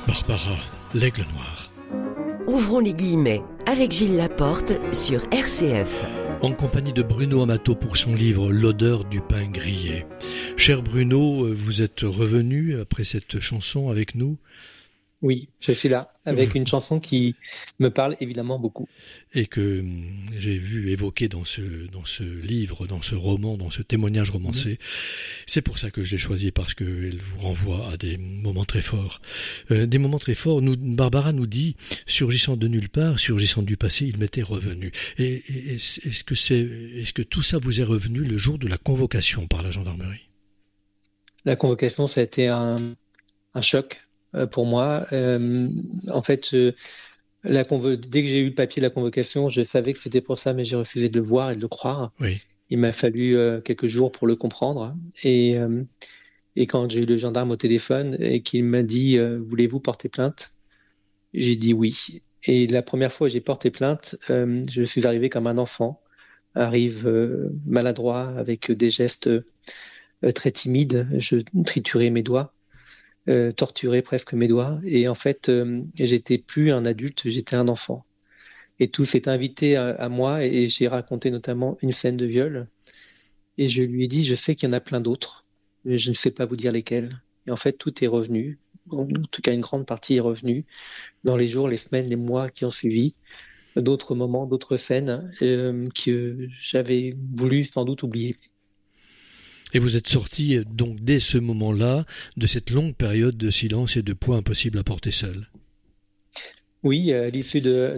Barbara, l'aigle noir. Ouvrons les guillemets avec Gilles Laporte sur RCF. En compagnie de Bruno Amato pour son livre L'odeur du pain grillé. Cher Bruno, vous êtes revenu après cette chanson avec nous. Oui, je suis là, avec une chanson qui me parle évidemment beaucoup. Et que j'ai vu évoquer dans ce livre, dans ce roman, dans ce témoignage romancé. C'est pour ça que je l'ai choisi, parce qu'elle vous renvoie à des moments très forts. Des moments très forts, Barbara nous dit, surgissant de nulle part, surgissant du passé, il m'était revenu. Et est-ce que tout ça vous est revenu le jour de la convocation par la gendarmerie ? La convocation, ça a été un choc pour moi. En fait, dès que j'ai eu le papier de la convocation, je savais que c'était pour ça, mais j'ai refusé de le voir et de le croire. Oui. Il m'a fallu quelques jours pour le comprendre. Et quand j'ai eu le gendarme au téléphone et qu'il m'a dit voulez-vous porter plainte ? J'ai dit oui. Et la première fois où j'ai porté plainte, je suis arrivé comme un enfant, arrive maladroit, avec des gestes très timides. Je triturais mes doigts. Torturer presque mes doigts. Et en fait, j'étais plus un adulte, j'étais un enfant. Et tout s'est invité à moi et j'ai raconté notamment une scène de viol. Et je lui ai dit, je sais qu'il y en a plein d'autres, mais je ne sais pas vous dire lesquelles. Et en fait, tout est revenu. En tout cas, une grande partie est revenue dans les jours, les semaines, les mois qui ont suivi. D'autres moments, d'autres scènes que j'avais voulu sans doute oublier. Et vous êtes sorti donc dès ce moment-là de cette longue période de silence et de poids impossible à porter seul. Oui, à l'issue de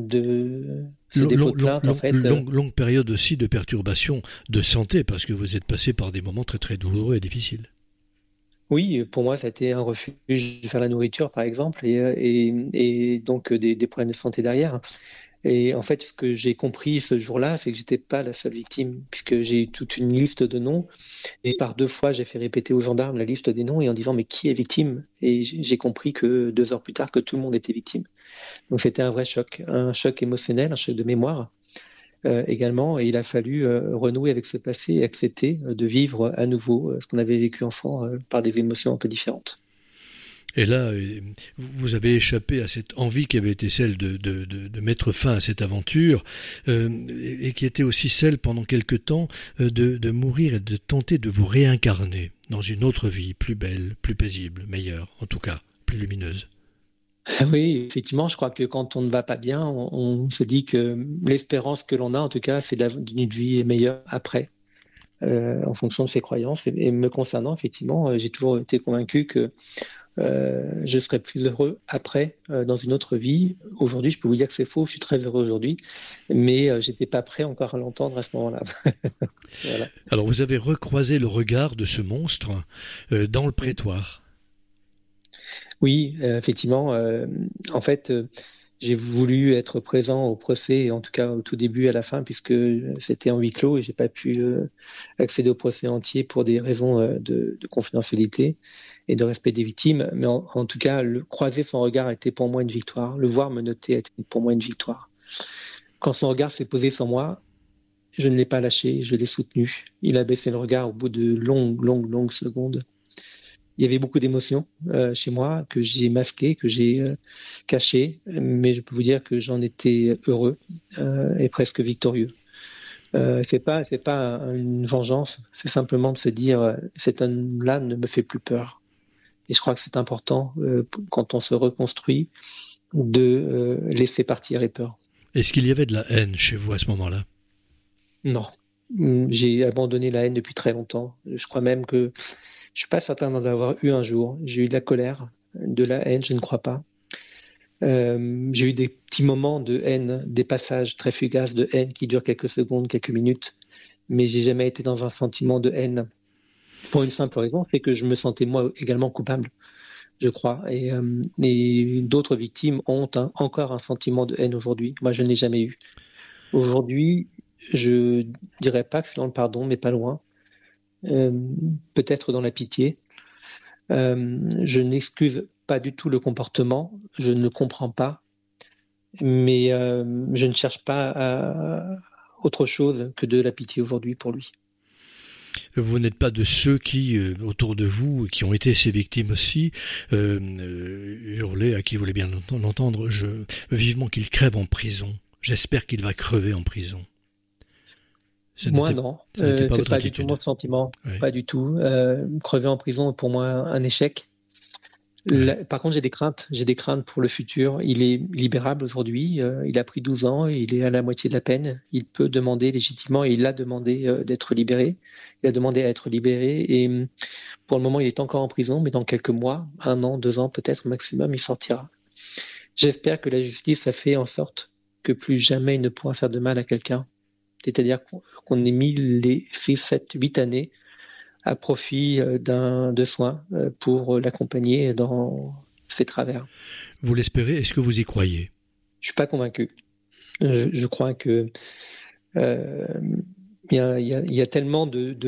ce dépôt de plainte, en fait. Longue période aussi de perturbation de santé, parce que vous êtes passé par des moments très très douloureux et difficiles. Oui, pour moi, ça a été un refuge de faire la nourriture, par exemple, et donc des problèmes de santé derrière. Et en fait, ce que j'ai compris ce jour-là, c'est que j'étais pas la seule victime, puisque j'ai eu toute une liste de noms. Et par 2 fois, j'ai fait répéter aux gendarmes la liste des noms et en disant mais qui est victime? Et j'ai compris que 2 heures plus tard, que tout le monde était victime. Donc c'était un vrai choc, un choc émotionnel, un choc de mémoire également. Et il a fallu renouer avec ce passé et accepter de vivre à nouveau ce qu'on avait vécu enfant par des émotions un peu différentes. Et là, vous avez échappé à cette envie qui avait été celle de mettre fin à cette aventure, et qui était aussi celle, pendant quelque temps, de mourir et de tenter de vous réincarner dans une autre vie, plus belle, plus paisible, meilleure, en tout cas, plus lumineuse. Oui, effectivement, je crois que quand on ne va pas bien, on se dit que l'espérance que l'on a, en tout cas, c'est d'une vie meilleure après, en fonction de ses croyances. Et me concernant, effectivement, j'ai toujours été convaincu que je serai plus heureux après, dans une autre vie. Aujourd'hui, je peux vous dire que c'est faux, je suis très heureux aujourd'hui, mais j'étais pas prêt encore à l'entendre à ce moment-là. Voilà. Alors, vous avez recroisé le regard de ce monstre dans le prétoire. Oui, effectivement, en fait, j'ai voulu être présent au procès, en tout cas au tout début et à la fin, puisque c'était en huis clos et j'ai pas pu accéder au procès entier pour des raisons de confidentialité et de respect des victimes. Mais en tout cas, croiser son regard était pour moi une victoire. Le voir me noter était pour moi une victoire. Quand son regard s'est posé sur moi, je ne l'ai pas lâché, je l'ai soutenu. Il a baissé le regard au bout de longues secondes. Il y avait beaucoup d'émotions chez moi que j'ai masquées, que j'ai cachées, mais je peux vous dire que j'en étais heureux et presque victorieux. C'est pas une vengeance, c'est simplement de se dire cet homme-là ne me fait plus peur. Et je crois que c'est important quand on se reconstruit de laisser partir les peurs. Est-ce qu'il y avait de la haine chez vous à ce moment-là ? Non, j'ai abandonné la haine depuis très longtemps. Je crois même que je suis pas certain d'en avoir eu un jour. J'ai eu de la colère, de la haine, je ne crois pas. J'ai eu des petits moments de haine, des passages très fugaces de haine qui durent quelques secondes, quelques minutes, mais j'ai jamais été dans un sentiment de haine. Pour une simple raison, c'est que je me sentais moi également coupable, je crois. Et d'autres victimes ont encore un sentiment de haine aujourd'hui. Moi, je ne l'ai jamais eu. Aujourd'hui, je dirais pas que je suis dans le pardon, mais pas loin. Euh, Peut-être dans la pitié. Je n'excuse pas du tout le comportement, je ne le comprends pas, mais je ne cherche pas autre chose que de la pitié aujourd'hui pour lui. Vous n'êtes pas de ceux qui, autour de vous, qui ont été ces victimes aussi, hurlaient, à qui vous voulez bien l'entendre, vivement qu'il crève en prison. J'espère qu'il va crever en prison. Moi, non. C'est pas du tout mon sentiment. Oui. Pas du tout. Crever en prison est pour moi un échec. Par contre, j'ai des craintes. J'ai des craintes pour le futur. Il est libérable aujourd'hui. Il a pris 12 ans. Il est à la moitié de la peine. Il peut demander légitimement, et il a demandé d'être libéré. Il a demandé à être libéré. Et pour le moment, il est encore en prison, mais dans quelques mois, 1 an, 2 ans peut-être maximum, il sortira. J'espère que la justice a fait en sorte que plus jamais il ne pourra faire de mal à quelqu'un. C'est-à-dire qu'on ait mis les 7, 8 années à profit de soins pour l'accompagner dans ses travers. Vous l'espérez? Est-ce que vous y croyez? Je suis pas convaincu. Je crois que il y a tellement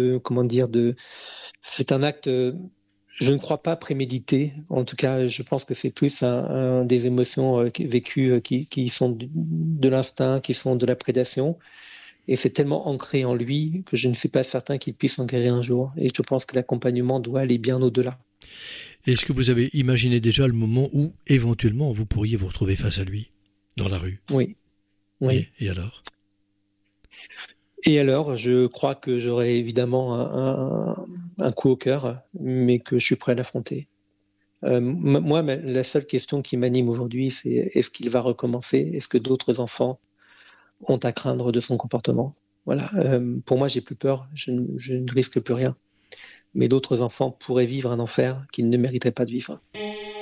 c'est un acte. Je ne crois pas prémédité. En tout cas, je pense que c'est plus des émotions vécues qui sont de l'instinct, qui sont de la prédation. Et c'est tellement ancré en lui que je ne suis pas certain qu'il puisse en guérir un jour. Et je pense que l'accompagnement doit aller bien au-delà. Est-ce que vous avez imaginé déjà le moment où, éventuellement, vous pourriez vous retrouver face à lui, dans la rue? Oui. Et alors? Et alors, je crois que j'aurai évidemment un coup au cœur, mais que je suis prêt à l'affronter. Moi, la seule question qui m'anime aujourd'hui, c'est est-ce qu'il va recommencer? Est-ce que d'autres enfants ont à craindre de son comportement? Voilà. Pour moi, j'ai plus peur. Je ne risque plus rien. Mais d'autres enfants pourraient vivre un enfer qu'ils ne mériteraient pas de vivre.